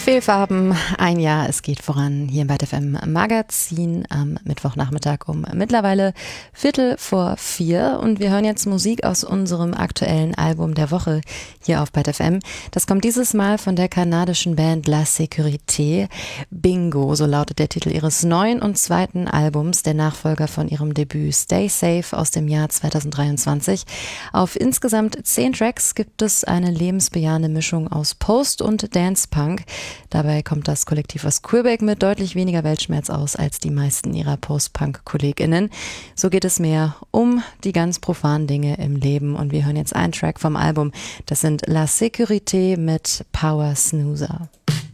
Fehlfarben, ein Jahr, es geht voran hier im ByteFM Magazin am Mittwochnachmittag um mittlerweile 3:45 und wir hören jetzt Musik aus unserem aktuellen Album der Woche hier auf ByteFM. Das kommt dieses Mal von der kanadischen Band La Sécurité. Bingo, so lautet der Titel ihres neuen und zweiten Albums, der Nachfolger von ihrem Debüt Stay Safe aus dem Jahr 2023. Auf insgesamt 10 Tracks gibt es eine lebensbejahende Mischung aus Post- und Dance-Punk. Dabei kommt das Kollektiv aus Quebec mit deutlich weniger Weltschmerz aus als die meisten ihrer Post-Punk-KollegInnen. So geht es mehr um die ganz profanen Dinge im Leben und wir hören jetzt einen Track vom Album. Das sind La Sécurité mit Power Snoozer.